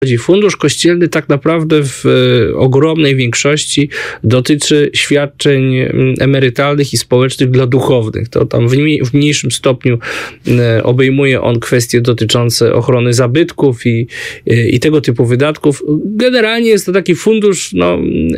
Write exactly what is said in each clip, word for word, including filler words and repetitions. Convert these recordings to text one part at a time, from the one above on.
Fundusz kościelny tak naprawdę w ogromnej większości dotyczy świadczeń emerytalnych i społecznych dla duchownych. To tam w, mniej, w mniejszym stopniu obejmuje on kwestie dotyczące ochrony zabytków i, i tego typu wydatków. Generalnie jest to taki fundusz no,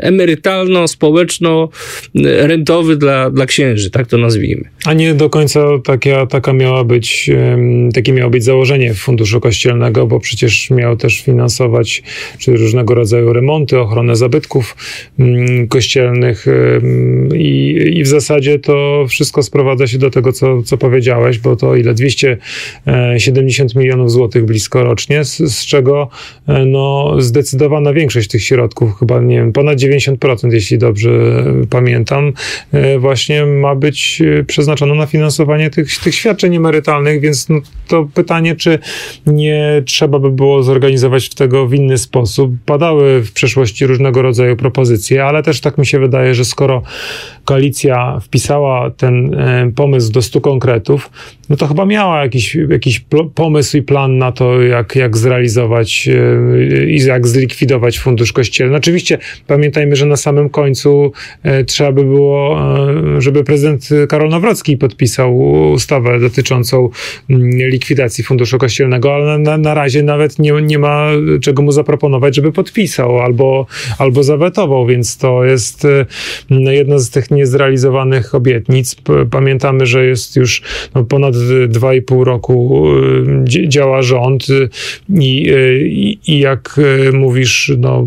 emerytalno-społeczno-rentowy dla, dla księży, tak to nazwijmy. A nie do końca taka, taka miała być, takie miało być założenie Funduszu Kościelnego, bo przecież miał też finansować czy różnego rodzaju remonty, ochronę zabytków mm, kościelnych ym, i, i w zasadzie to wszystko sprowadza się do tego, co, co powiedziałeś, bo to ile? dwieście siedemdziesiąt milionów złotych blisko rocznie, z, z czego no, zdecydowana większość tych środków, chyba nie wiem, ponad dziewięćdziesiąt procent, jeśli dobrze pamiętam, właśnie ma być przeznaczona na finansowanie tych, tych świadczeń emerytalnych, więc no, to pytanie, czy nie trzeba by było zorganizować w tego w inny sposób. Padały w przeszłości różnego rodzaju propozycje, ale też tak mi się wydaje, że skoro koalicja wpisała ten e, pomysł do stu konkretów, no to chyba miała jakiś, jakiś pl- pomysł i plan na to, jak, jak zrealizować e, i jak zlikwidować Fundusz Kościelny. Oczywiście pamiętajmy, że na samym końcu e, trzeba by było, e, żeby prezydent Karol Nawrocki podpisał ustawę dotyczącą m, likwidacji Funduszu Kościelnego, ale na, na razie nawet nie, nie ma czego mu zaproponować, żeby podpisał albo, albo zawetował, więc to jest no, jedna z tych niezrealizowanych obietnic. Pamiętamy, że jest już no, ponad dwa i pół roku działa rząd i, i, i jak mówisz, no,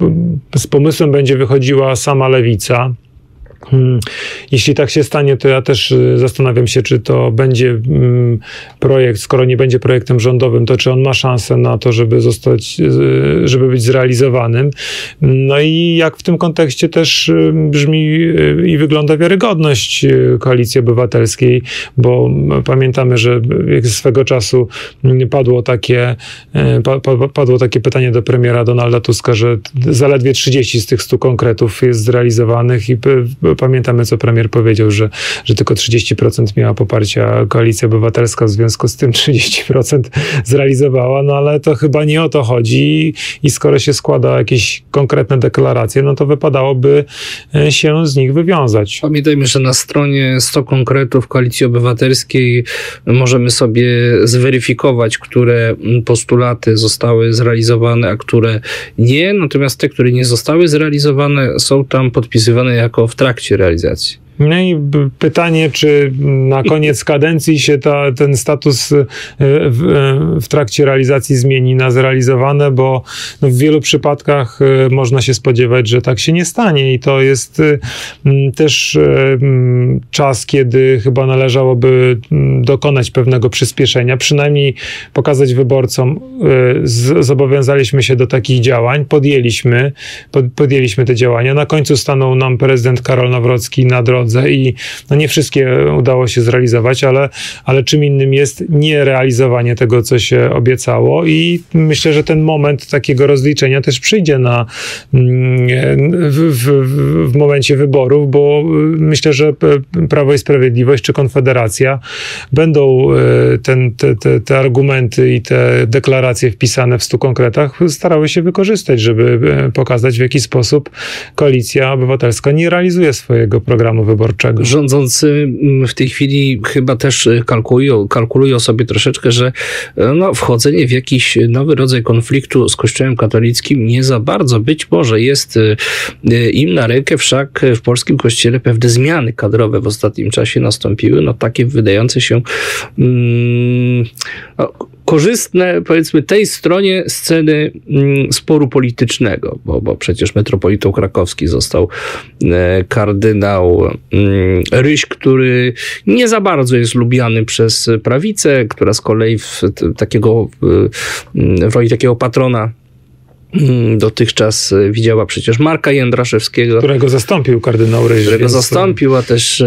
z pomysłem będzie wychodziła sama lewica. Hmm. Jeśli tak się stanie, to ja też zastanawiam się, czy to będzie mm, projekt, skoro nie będzie projektem rządowym, to czy on ma szansę na to, żeby zostać, żeby być zrealizowanym. No i jak w tym kontekście też brzmi i wygląda wiarygodność Koalicji Obywatelskiej, bo pamiętamy, że swego czasu padło takie, padło takie pytanie do premiera Donalda Tuska, że zaledwie trzydzieści z tych stu konkretów jest zrealizowanych i pamiętamy, co premier powiedział, że, że tylko trzydzieści procent miała poparcia Koalicja Obywatelska, w związku z tym trzydzieści procent zrealizowała, no ale to chyba nie o to chodzi i skoro się składa jakieś konkretne deklaracje, no to wypadałoby się z nich wywiązać. Pamiętajmy, że na stronie sto konkretów Koalicji Obywatelskiej możemy sobie zweryfikować, które postulaty zostały zrealizowane, a które nie, natomiast te, które nie zostały zrealizowane, są tam podpisywane jako w trakcie realizacji. No i pytanie, czy na koniec kadencji się ta, ten status w, w trakcie realizacji zmieni na zrealizowane, bo no w wielu przypadkach można się spodziewać, że tak się nie stanie i to jest też czas, kiedy chyba należałoby dokonać pewnego przyspieszenia, przynajmniej pokazać wyborcom, zobowiązaliśmy się do takich działań, podjęliśmy, pod, podjęliśmy te działania, na końcu stanął nam prezydent Karol Nawrocki na drodze i no nie wszystkie udało się zrealizować, ale, ale czym innym jest nierealizowanie tego, co się obiecało i myślę, że ten moment takiego rozliczenia też przyjdzie na, w, w, w momencie wyborów, bo myślę, że Prawo i Sprawiedliwość czy Konfederacja będą ten, te, te, te argumenty i te deklaracje wpisane w stu konkretach starały się wykorzystać, żeby pokazać, w jaki sposób Koalicja Obywatelska nie realizuje swojego programu wyborczego. Rządzący w tej chwili chyba też kalkulują, kalkulują sobie troszeczkę, że no, wchodzenie w jakiś nowy rodzaj konfliktu z Kościołem katolickim nie za bardzo być może jest im na rękę, wszak w polskim kościele pewne zmiany kadrowe w ostatnim czasie nastąpiły, no takie wydające się mm, no, korzystne, powiedzmy, tej stronie sceny mm, sporu politycznego, bo, bo przecież metropolitą krakowski został e, kardynał mm, Ryś, który nie za bardzo jest lubiany przez prawicę, która z kolei w t, takiego, w, w roli takiego patrona dotychczas widziała przecież Marka Jędraszewskiego, którego zastąpił kardynał Ryś. Którego zastąpił, a też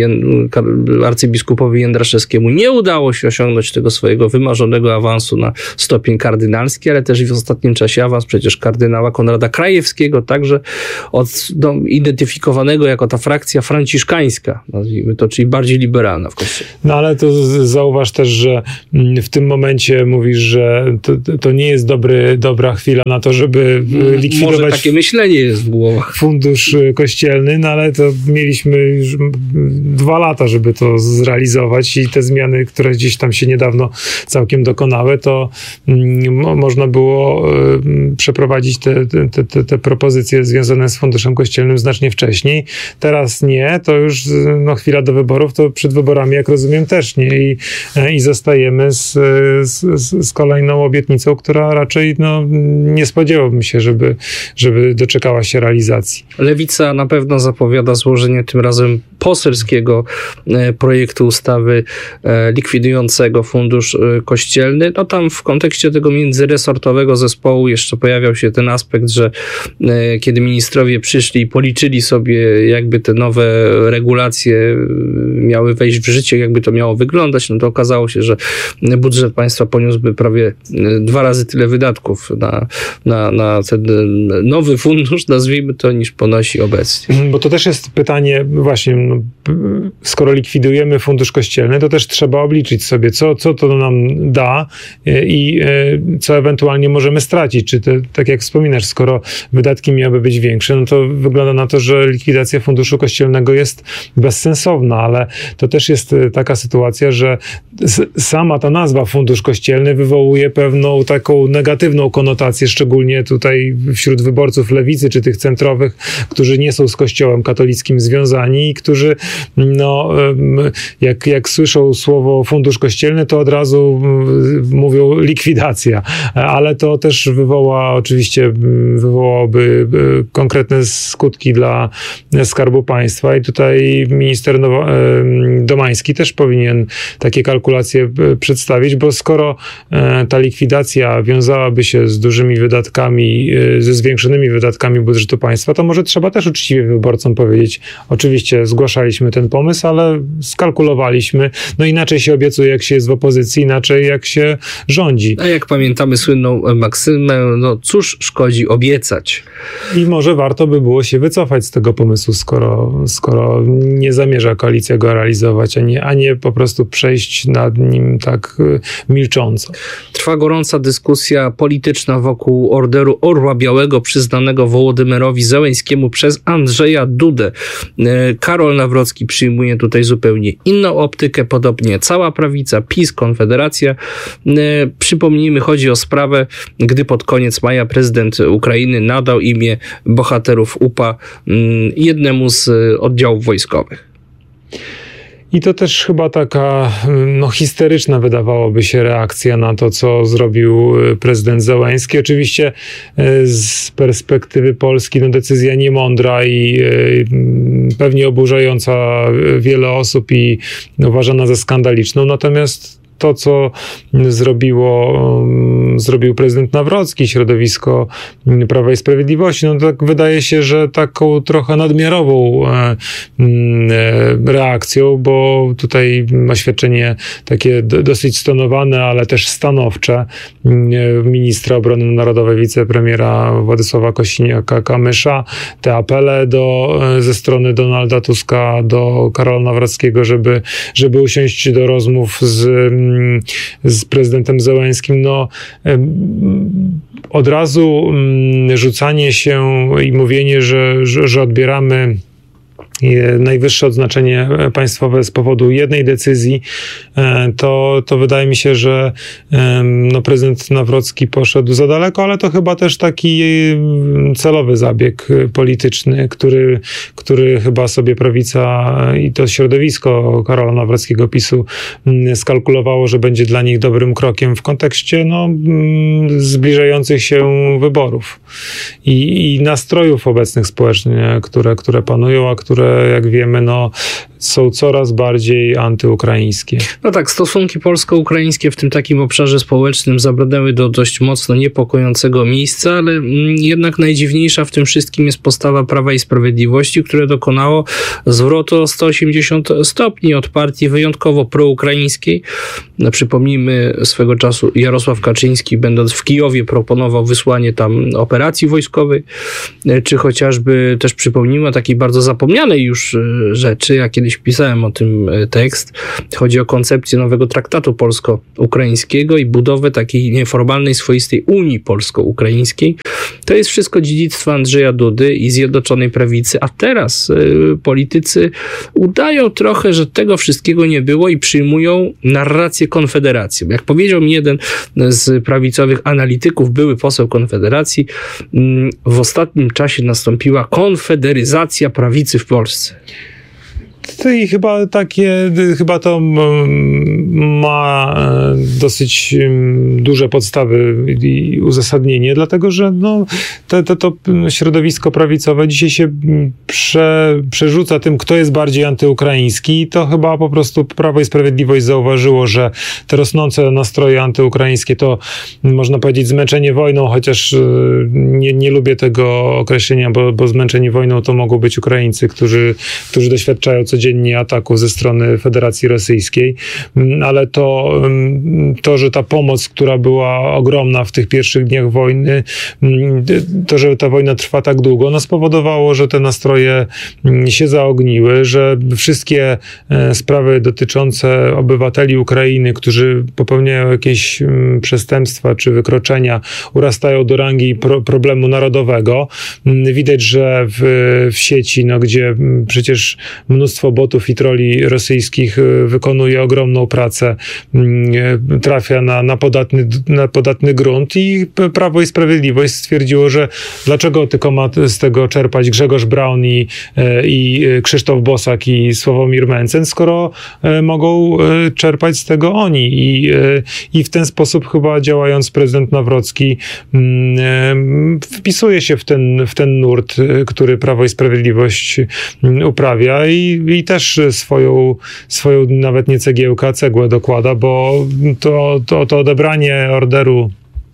arcybiskupowi Jędraszewskiemu nie udało się osiągnąć tego swojego wymarzonego awansu na stopień kardynalski, ale też w ostatnim czasie awans przecież kardynała Konrada Krajewskiego, także od, no, identyfikowanego jako ta frakcja franciszkańska, nazwijmy to, czyli bardziej liberalna w Kościele. No ale to zauważ też, że w tym momencie mówisz, że to, to nie jest dobry, dobra chwila na to, żeby likwidować... Może takie myślenie jest w głowach. Fundusz kościelny, no ale to mieliśmy już dwa lata, żeby to zrealizować i te zmiany, które gdzieś tam się niedawno całkiem dokonały, to mm, można było y, przeprowadzić te, te, te, te propozycje związane z funduszem kościelnym znacznie wcześniej. Teraz nie, to już no, chwila do wyborów, to przed wyborami, jak rozumiem, też nie i, i zostajemy z, z, z kolejną obietnicą, która raczej no, nie spodziewałbym się, żeby, żeby doczekała się realizacji. Lewica na pewno zapowiada złożenie tym razem poselskiego projektu ustawy likwidującego fundusz kościelny. No tam w kontekście tego międzyresortowego zespołu jeszcze pojawiał się ten aspekt, że kiedy ministrowie przyszli i policzyli sobie, jakby te nowe regulacje miały wejść w życie, jakby to miało wyglądać, no to okazało się, że budżet państwa poniósłby prawie dwa razy tyle wydatków na, na, na ten nowy fundusz, nazwijmy to, niż ponosi obecnie. Bo to też jest pytanie, właśnie, no, skoro likwidujemy fundusz kościelny, to też trzeba obliczyć sobie, co, co to nam da i co ewentualnie możemy stracić. Czy te, tak jak wspominasz, skoro wydatki miałyby być większe, no to wygląda na to, że likwidacja funduszu kościelnego jest bezsensowna, ale to też jest taka sytuacja, że sama ta nazwa fundusz kościelny wywołuje pewną taką negatywną konotację, szczególnie tutaj wśród wyborców lewicy, czy tych centrowych, którzy nie są z Kościołem katolickim związani i którzy, no, jak, jak słyszą słowo fundusz kościelny, to od razu mówią likwidacja, ale to też wywoła, oczywiście wywołałoby konkretne skutki dla Skarbu Państwa i tutaj minister Nowo- Domański też powinien takie kalkulacje przedstawić, bo skoro ta likwidacja wiązałaby się z dużymi wydatkami, ze zwiększonymi wydatkami budżetu państwa, to może trzeba też uczciwie wyborcom powiedzieć, oczywiście zgłaszaliśmy ten pomysł, ale skalkulowaliśmy, no inaczej się obiecuje, jak się jest w opozycji, inaczej jak się rządzi. A jak pamiętamy słynną maksymę, no cóż szkodzi obiecać. I może warto by było się wycofać z tego pomysłu, skoro, skoro nie zamierza koalicja go realizować, a nie, a nie po prostu przejść nad nim tak milcząco. Trwa gorąca dyskusja polityczna wokół Orderu Orła Białego przyznanego Wołodymyrowi Zełenskiemu przez Andrzeja Dudę. Karol Nawrocki przyjmuje tutaj zupełnie inną optykę, podobnie cała prawica, PiS, Konfederacja. Przypomnijmy, chodzi o sprawę, gdy pod koniec maja prezydent Ukrainy nadał imię bohaterów U P A jednemu z oddziałów wojskowych. I to też chyba taka no, histeryczna wydawałoby się reakcja na to, co zrobił prezydent Zełenski. Oczywiście z perspektywy Polski no, decyzja niemądra i y, pewnie oburzająca wiele osób i uważana za skandaliczną. Natomiast to, co zrobiło, zrobił prezydent Nawrocki, środowisko Prawa i Sprawiedliwości, no tak wydaje się, że taką trochę nadmiarową reakcją, bo tutaj oświadczenie takie dosyć stonowane, ale też stanowcze ministra obrony narodowej, wicepremiera Władysława Kosiniaka-Kamysza, te apele do, ze strony Donalda Tuska do Karola Nawrockiego, żeby, żeby usiąść do rozmów z z prezydentem Zełenskim, no od razu rzucanie się i mówienie, że, że, że odbieramy najwyższe odznaczenie państwowe z powodu jednej decyzji, to, to wydaje mi się, że no, prezydent Nawrocki poszedł za daleko, ale to chyba też taki celowy zabieg polityczny, który, który chyba sobie prawica i to środowisko Karola Nawrockiego PiSu skalkulowało, że będzie dla nich dobrym krokiem w kontekście no, zbliżających się wyborów i, i nastrojów obecnych społecznie, które, które panują, a które jak wiemy, no, są coraz bardziej antyukraińskie. No tak, stosunki polsko-ukraińskie w tym takim obszarze społecznym zabrnęły do dość mocno niepokojącego miejsca, ale jednak najdziwniejsza w tym wszystkim jest postawa Prawa i Sprawiedliwości, które dokonało zwrotu o sto osiemdziesiąt stopni od partii wyjątkowo proukraińskiej. Przypomnijmy, swego czasu Jarosław Kaczyński, będąc w Kijowie, proponował wysłanie tam operacji wojskowej, czy chociażby też przypomnijmy o takiej bardzo zapomnianej już rzeczy. Ja kiedyś pisałem o tym tekst. Chodzi o koncepcję nowego traktatu polsko-ukraińskiego i budowę takiej nieformalnej, swoistej Unii polsko-ukraińskiej. To jest wszystko dziedzictwo Andrzeja Dudy i Zjednoczonej Prawicy, a teraz y, politycy udają trochę, że tego wszystkiego nie było i przyjmują narrację Konfederacji. Jak powiedział mi jeden z prawicowych analityków, były poseł Konfederacji, y, w ostatnim czasie nastąpiła konfederyzacja prawicy w Polsce. I chyba takie, chyba to ma dosyć duże podstawy i uzasadnienie, dlatego że no, to, to, to środowisko prawicowe dzisiaj się prze, przerzuca tym, kto jest bardziej antyukraiński, i to chyba po prostu Prawo i Sprawiedliwość zauważyło, że te rosnące nastroje antyukraińskie to, można powiedzieć, zmęczenie wojną, chociaż nie, nie lubię tego określenia, bo, bo zmęczeni wojną to mogą być Ukraińcy, którzy, którzy doświadczają codziennie ataków ze strony Federacji Rosyjskiej, ale to, to, że ta pomoc, która była ogromna w tych pierwszych dniach wojny, to, że ta wojna trwa tak długo, no spowodowało, że te nastroje się zaogniły, że wszystkie sprawy dotyczące obywateli Ukrainy, którzy popełniają jakieś przestępstwa czy wykroczenia, urastają do rangi pro, problemu narodowego. Widać, że w, w sieci, no, gdzie przecież mnóstwo botów i troli rosyjskich wykonuje ogromną pracę, trafia na, na, podatny, na podatny grunt, i Prawo i Sprawiedliwość stwierdziło, że dlaczego tylko ma z tego czerpać Grzegorz Braun i, i Krzysztof Bosak i Sławomir Mencen, skoro mogą czerpać z tego oni. I, i w ten sposób chyba działając prezydent Nawrocki wpisuje się w ten, w ten nurt, który Prawo i Sprawiedliwość uprawia, i, i też swoją, swoją nawet nie cegiełkę, a cegłę dokłada, bo to, to, to odebranie orderu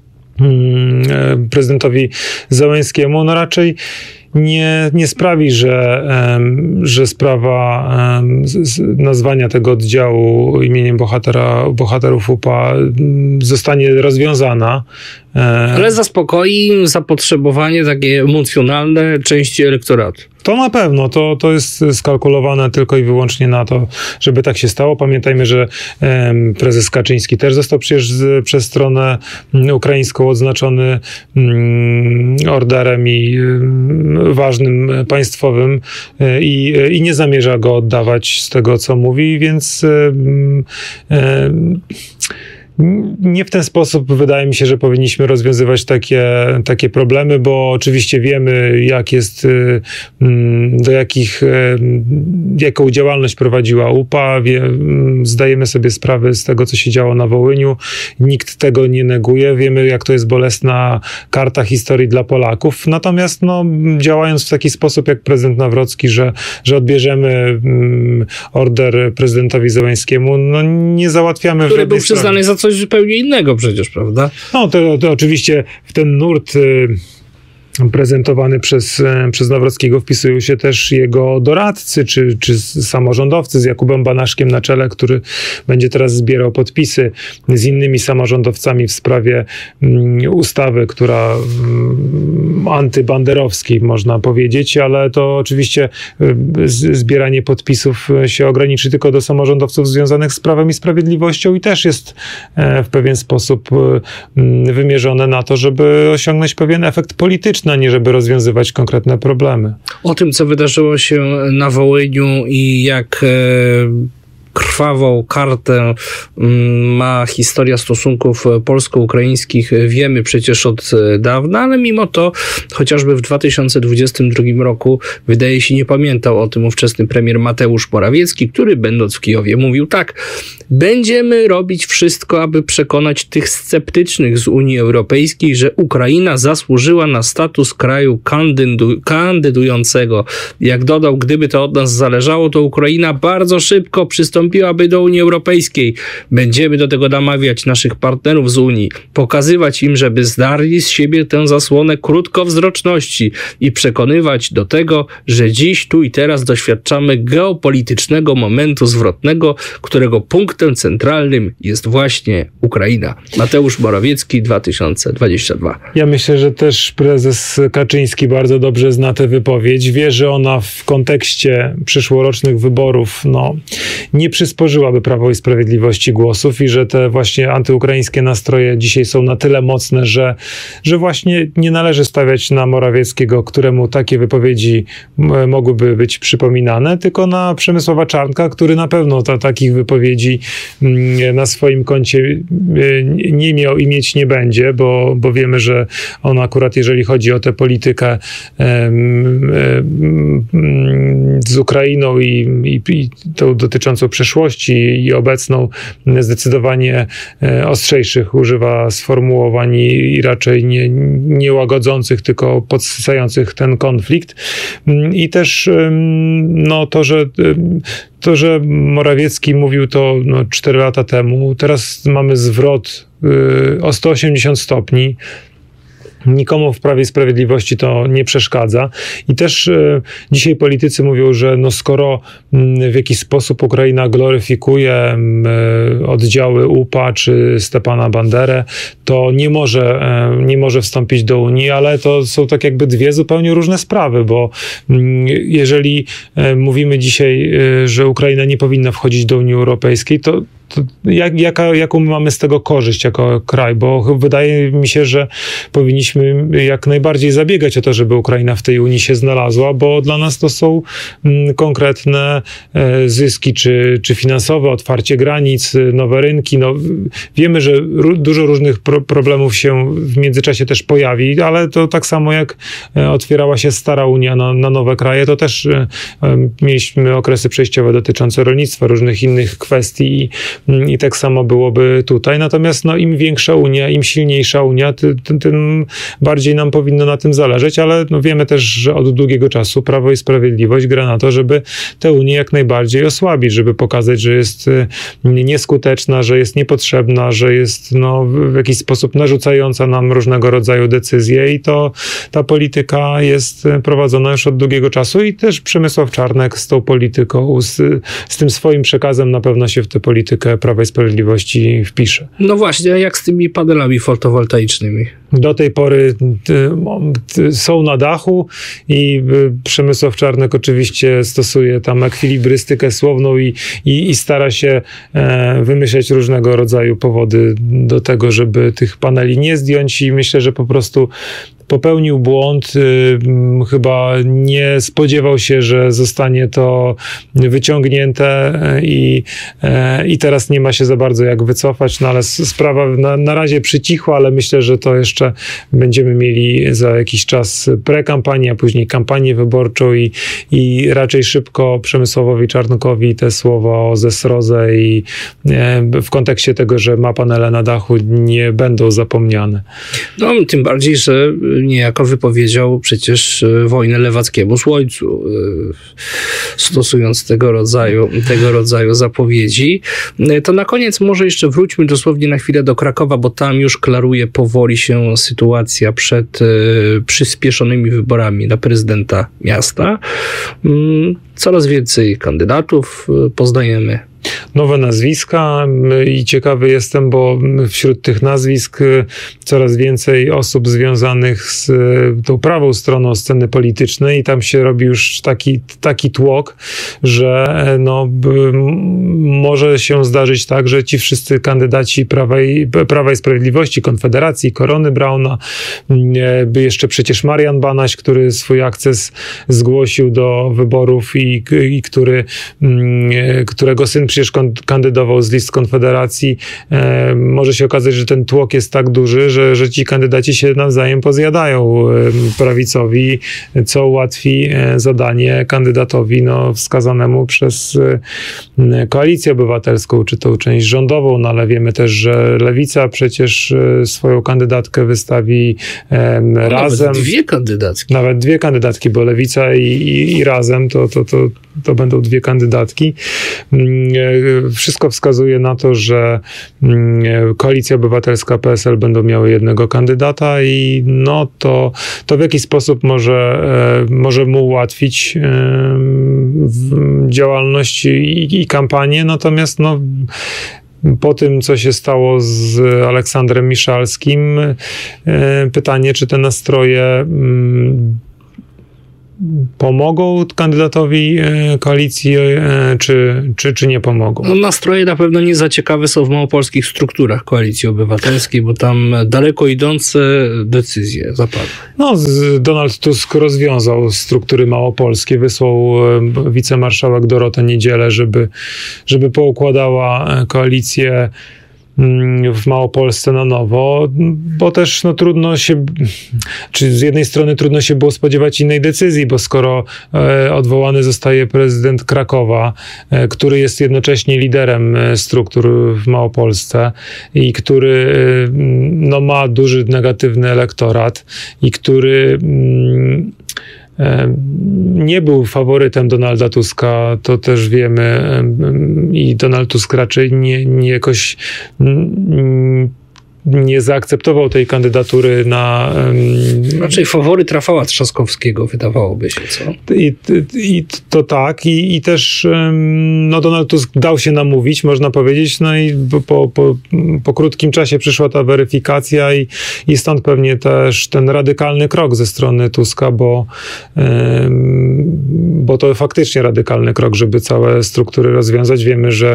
hmm, prezydentowi Zełenskiemu no raczej nie, nie sprawi, że, że sprawa nazwania tego oddziału imieniem bohatera, bohaterów U P A zostanie rozwiązana. Ale zaspokoi zapotrzebowanie takie emocjonalne części elektoratu. To na pewno, to, to jest skalkulowane tylko i wyłącznie na to, żeby tak się stało. Pamiętajmy, że um, prezes Kaczyński też został przecież z, przez stronę ukraińską odznaczony um, orderem i um, ważnym państwowym i, i nie zamierza go oddawać z tego, co mówi, więc um, um, nie w ten sposób wydaje mi się, że powinniśmy rozwiązywać takie, takie problemy, bo oczywiście wiemy, jak jest, do jakich, jaką działalność prowadziła U P A, wie, zdajemy sobie sprawę z tego, co się działo na Wołyniu. Nikt tego nie neguje. Wiemy, jak to jest bolesna karta historii dla Polaków. Natomiast no, działając w taki sposób, jak prezydent Nawrocki, że, że odbierzemy order prezydentowi Zełenskiemu, no nie załatwiamy... Który był przyznany za coś zupełnie innego przecież, prawda? No to, to oczywiście w ten nurt y, prezentowany przez, przez Nawrockiego wpisują się też jego doradcy, czy, czy samorządowcy z Jakubem Banaszkiem na czele, który będzie teraz zbierał podpisy z innymi samorządowcami w sprawie um, ustawy, która um, antybanderowskiej, można powiedzieć, ale to oczywiście um, z, zbieranie podpisów się ograniczy tylko do samorządowców związanych z Prawem i Sprawiedliwością i też jest e, w pewien sposób um, wymierzone na to, żeby osiągnąć pewien efekt polityczny, a nie żeby rozwiązywać konkretne problemy. O tym, co wydarzyło się na Wołyniu i jak e, krwawą kartę ma historia stosunków polsko-ukraińskich, wiemy przecież od dawna, ale mimo to chociażby w dwa tysiące dwudziestym drugim roku wydaje się nie pamiętał o tym ówczesny premier Mateusz Morawiecki, który będąc w Kijowie mówił tak: będziemy robić wszystko, aby przekonać tych sceptycznych z Unii Europejskiej, że Ukraina zasłużyła na status kraju kandydu- kandydującego. Jak dodał, gdyby to od nas zależało, to Ukraina bardzo szybko przystąpiłaby do Unii Europejskiej. Będziemy do tego namawiać naszych partnerów z Unii, pokazywać im, żeby zdarli z siebie tę zasłonę krótkowzroczności i przekonywać do tego, że dziś, tu i teraz doświadczamy geopolitycznego momentu zwrotnego, którego punktem centralnym jest właśnie Ukraina. Mateusz Morawiecki, dwa tysiące dwudziesty drugi. Ja myślę, że też prezes Kaczyński bardzo dobrze zna tę wypowiedź. Wie, że ona w kontekście przyszłorocznych wyborów no, nie przysporzyłaby Prawo i Sprawiedliwości głosów i że te właśnie antyukraińskie nastroje dzisiaj są na tyle mocne, że, że właśnie nie należy stawiać na Morawieckiego, któremu takie wypowiedzi m- mogłyby być przypominane, tylko na Przemysława Czarnka, który na pewno ta, takich wypowiedzi m, na swoim koncie m, nie miał i mieć nie będzie, bo, bo wiemy, że on akurat, jeżeli chodzi o tę politykę em, em, z Ukrainą i, i, i tą dotyczącą przeszłości i obecną, zdecydowanie ostrzejszych używa sformułowań i raczej nie, nie łagodzących, tylko podsycających ten konflikt. I też no, to, że to, że Morawiecki mówił to no, cztery lata temu, teraz mamy zwrot y, o sto osiemdziesiąt stopni. Nikomu w Prawie i Sprawiedliwości to nie przeszkadza. I też e, dzisiaj politycy mówią, że no skoro m, w jakiś sposób Ukraina gloryfikuje m, oddziały U P A czy Stepana Banderę, to nie może, e, nie może wstąpić do Unii, ale to są tak jakby dwie zupełnie różne sprawy, bo m, jeżeli e, mówimy dzisiaj, e, że Ukraina nie powinna wchodzić do Unii Europejskiej, to To jak, jaka, jaką mamy z tego korzyść jako kraj? Bo wydaje mi się, że powinniśmy jak najbardziej zabiegać o to, żeby Ukraina w tej Unii się znalazła, bo dla nas to są mm, konkretne e, zyski, czy, czy finansowe, otwarcie granic, nowe rynki. No, wiemy, że ró- dużo różnych pro- problemów się w międzyczasie też pojawi, ale to tak samo jak e, otwierała się stara Unia na, na nowe kraje, to też e, e, mieliśmy okresy przejściowe dotyczące rolnictwa, różnych innych kwestii. I tak samo byłoby tutaj. Natomiast no, im większa Unia, im silniejsza Unia, ty, ty, tym bardziej nam powinno na tym zależeć, ale no, wiemy też, że od długiego czasu Prawo i Sprawiedliwość gra na to, żeby tę Unię jak najbardziej osłabić, żeby pokazać, że jest nieskuteczna, że jest niepotrzebna, że jest no, w jakiś sposób narzucająca nam różnego rodzaju decyzje i to ta polityka jest prowadzona już od długiego czasu i też Przemysław Czarnek z tą polityką, z, z tym swoim przekazem na pewno się w tę politykę Prawa i Sprawiedliwości wpisze. No właśnie, a jak z tymi panelami fotowoltaicznymi? Do tej pory ty, ty, są na dachu i y, Przemysław Czarnek oczywiście stosuje tam ekwilibrystykę słowną i, i, i stara się e, wymyśleć różnego rodzaju powody do tego, żeby tych paneli nie zdjąć i myślę, że po prostu popełnił błąd, y, chyba nie spodziewał się, że zostanie to wyciągnięte i, y, i teraz nie ma się za bardzo jak wycofać, no ale sprawa na, na razie przycichła, ale myślę, że to jeszcze będziemy mieli za jakiś czas prekampanię, a później kampanię wyborczą i, i raczej szybko Przemysławowi Czarnkowi te słowa o zesrodze i y, w kontekście tego, że ma panele na dachu, nie będą zapomniane. No, tym bardziej, że niejako wypowiedział przecież wojnę lewackiemu słońcu, stosując tego rodzaju, tego rodzaju zapowiedzi. To na koniec może jeszcze wróćmy dosłownie na chwilę do Krakowa, bo tam już klaruje powoli się sytuacja przed przyspieszonymi wyborami na prezydenta miasta. Coraz więcej kandydatów poznajemy. Nowe nazwiska i ciekawy jestem, bo wśród tych nazwisk coraz więcej osób związanych z tą prawą stroną sceny politycznej i tam się robi już taki, taki tłok, że no, może się zdarzyć tak, że ci wszyscy kandydaci Prawa i, Prawa i Sprawiedliwości, Konfederacji, Korony Brauna, by jeszcze przecież Marian Banaś, który swój akces zgłosił do wyborów i, i który, którego syn przecież kandydował z list Konfederacji. Może się okazać, że ten tłok jest tak duży, że, że ci kandydaci się nawzajem pozjadają prawicowi, co ułatwi zadanie kandydatowi no, wskazanemu przez Koalicję Obywatelską, czy tą część rządową, no ale wiemy też, że Lewica przecież swoją kandydatkę wystawi um, razem. Nawet dwie kandydatki. Nawet dwie kandydatki, bo Lewica i, i, i razem to, to, to, to będą dwie kandydatki. Wszystko wskazuje na to, że Koalicja Obywatelska, P S L będą miały jednego kandydata i no to, to w jakiś sposób może, może mu ułatwić działalność i, i kampanię, natomiast no po tym, co się stało z Aleksandrem Miszalskim, pytanie, czy te nastroje pomogą kandydatowi koalicji, czy, czy, czy nie pomogą? No, nastroje na pewno nie za ciekawe są w małopolskich strukturach Koalicji Obywatelskiej, bo tam daleko idące decyzje zapadły. No, Donald Tusk rozwiązał struktury małopolskie, wysłał wicemarszałek Dorotę Niedzielę, żeby, żeby poukładała koalicję w Małopolsce na nowo, bo też no, trudno się, czy z jednej strony trudno się było spodziewać innej decyzji, bo skoro e, odwołany zostaje prezydent Krakowa, e, który jest jednocześnie liderem e, struktur w Małopolsce i który e, no, ma duży negatywny elektorat i który mm, nie był faworytem Donalda Tuska, to też wiemy i Donald Tusk raczej nie, nie jakoś nie zaakceptował tej kandydatury na... Raczej faworyt Rafała Trzaskowskiego, wydawałoby się, co? I, i to tak, i, i też no, Donald Tusk dał się namówić, można powiedzieć, no i po, po, po krótkim czasie przyszła ta weryfikacja i, i stąd pewnie też ten radykalny krok ze strony Tuska, bo, bo to faktycznie radykalny krok, żeby całe struktury rozwiązać. Wiemy, że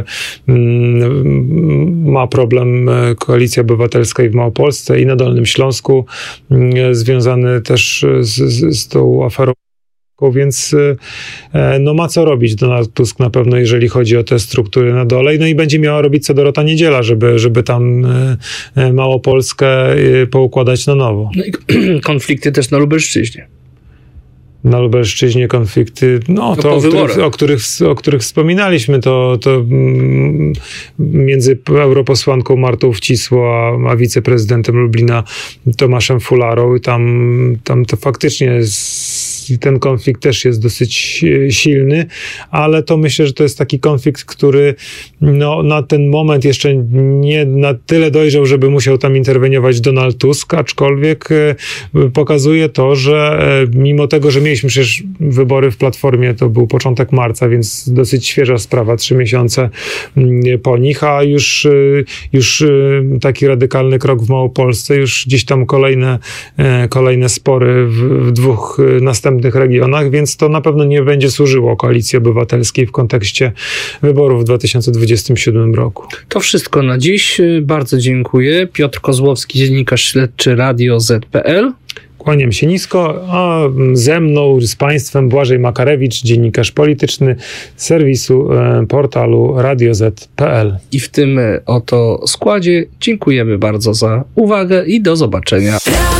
ma problem Koalicja Obywatelska i w Małopolsce i na Dolnym Śląsku, związany też z, z, z tą aferą, więc no ma co robić Donald Tusk na pewno, jeżeli chodzi o te struktury na dole, no i będzie miała robić co Dorota Niedziela, żeby, żeby tam Małopolskę poukładać na nowo. No i konflikty też na Lubelszczyźnie. Na Lubelszczyźnie konflikty, no to, o których, o, których, o których wspominaliśmy, to, to między europosłanką Martą Wcisło a, a wiceprezydentem Lublina Tomaszem Fularą i tam, tam to faktycznie jest, ten konflikt też jest dosyć silny, ale to myślę, że to jest taki konflikt, który no, na ten moment jeszcze nie na tyle dojrzał, żeby musiał tam interweniować Donald Tusk, aczkolwiek pokazuje to, że mimo tego, że mieliśmy przecież wybory w Platformie, to był początek marca, więc dosyć świeża sprawa, trzy miesiące po nich, a już, już taki radykalny krok w Małopolsce, już gdzieś tam kolejne, kolejne spory w, w dwóch następnych regionach, więc to na pewno nie będzie służyło Koalicji Obywatelskiej w kontekście wyborów w dwa tysiące dwudziestym siódmym roku. To wszystko na dziś. Bardzo dziękuję. Piotr Kozłowski, dziennikarz śledczy Radio Z kropka P L. Kłaniam się nisko, a ze mną, z Państwem Błażej Makarewicz, dziennikarz polityczny serwisu, e, portalu Radio Z kropka P L. I w tym oto składzie dziękujemy bardzo za uwagę i do zobaczenia.